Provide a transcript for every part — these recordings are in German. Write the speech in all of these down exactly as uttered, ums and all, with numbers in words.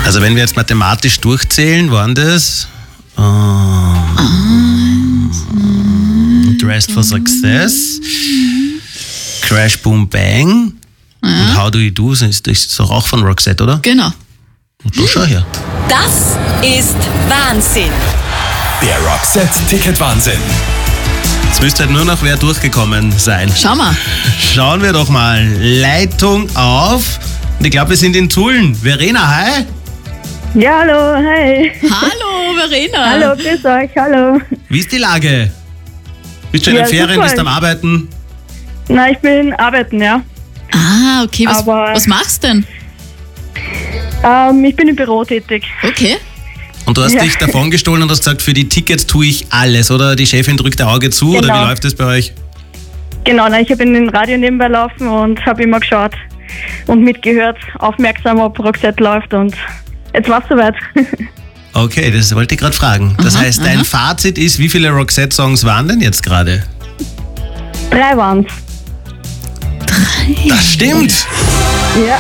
Also wenn wir jetzt mathematisch durchzählen, waren das äh, Dressed for Success, Crash Boom Bang Ja. und How Do You Do, das ist, das ist doch auch von Roxette, oder? Genau. Und du schau her. Das ist Wahnsinn. Der Roxette-Ticket-Wahnsinn. Jetzt müsste halt nur noch wer durchgekommen sein. Schau mal. Schauen wir doch mal. Leitung auf. Und ich glaube, wir sind in Tulln. Verena, hi. Ja, hallo, hi. Hallo, Verena. Hallo, grüß euch, hallo. Wie ist die Lage? Bist du in Ja, den Ferien, super. bist am Arbeiten? Na, ich bin arbeiten, ja. Ah, okay. Was, Aber- was machst du denn? Ähm, ich bin im Büro tätig. Okay. Und du hast Ja. dich davon gestohlen und hast gesagt, für die Tickets tue ich alles, oder? Die Chefin drückt ein Auge zu, oder Genau. wie läuft das bei euch? Genau, na, ich habe in den Radio nebenbei laufen und habe immer geschaut und mitgehört, aufmerksam, ob Roxette läuft und jetzt war es soweit. Okay, das wollte ich gerade fragen. Das Aha, heißt, dein aha. Fazit ist, wie viele Roxette-Songs waren denn jetzt gerade? Drei waren's. Das stimmt! Ja.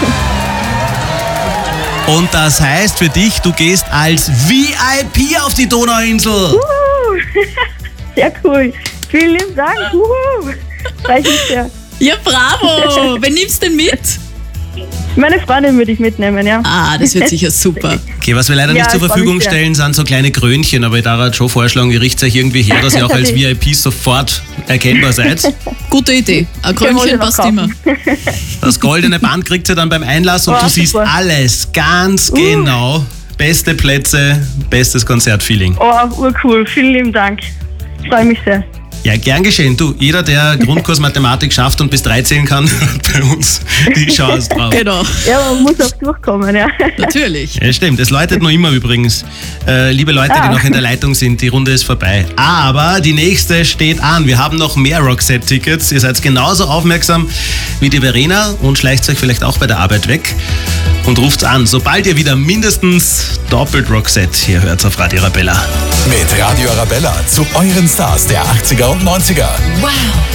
Und das heißt für dich, du gehst als V I P auf die Donauinsel. Uh, sehr cool. Vielen lieben Dank. Uh, freue ich mich sehr. Ja, bravo. Wen nimmst du denn mit? Meine Freundin würde ich mitnehmen, ja. Ah, das wird sicher super. Okay, was wir leider Ja, nicht zur ich freu Verfügung mich sehr. stellen, sind so kleine Krönchen, aber ich darf halt schon vorschlagen, ihr riecht euch irgendwie her, dass ihr auch als V I P sofort erkennbar seid. Gute Idee. Ein Können wir Krönchen noch passt kaufen. immer. Das goldene Band kriegt ihr dann beim Einlass und Oh, du siehst super. alles ganz genau. Beste Plätze, bestes Konzertfeeling. Oh, urcool. Vielen lieben Dank. Freue mich sehr. Ja, gern geschehen. Du, jeder, der Grundkurs Mathematik schafft und bis drei zählen kann, hat bei uns die Chance drauf. Genau. Ja, man muss auch durchkommen, ja. Natürlich. Ja, stimmt. Es läutet noch immer übrigens. Äh, liebe Leute, die Ah. noch in der Leitung sind, die Runde ist vorbei. Aber die nächste steht an. Wir haben noch mehr Roxette-Tickets. Ihr seid genauso aufmerksam wie die Verena und schleicht euch vielleicht auch bei der Arbeit weg und ruft an, sobald ihr wieder mindestens doppelt Roxette hier hört auf Radio Arabella. Mit Radio Arabella zu euren Stars der achtziger und neunziger. Wow.